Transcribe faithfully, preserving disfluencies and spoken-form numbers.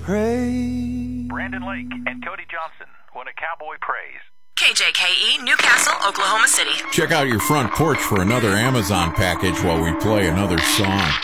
praise. Brandon Lake and Cody Johnson, When a Cowboy Prays. K J K E, Newcastle, Oklahoma City. Check out your front porch for another Amazon package while we play another song.